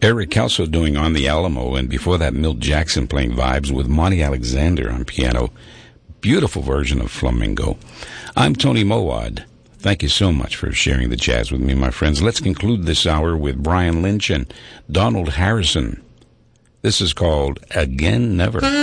Eric Kelso doing On the Alamo, and before that, Milt Jackson playing vibes with Monty Alexander on piano. Beautiful version of Flamingo. I'm Tony Mowad. Thank you so much for sharing the jazz with me, my friends. Let's conclude this hour with Brian Lynch and Donald Harrison. This is called Again Never.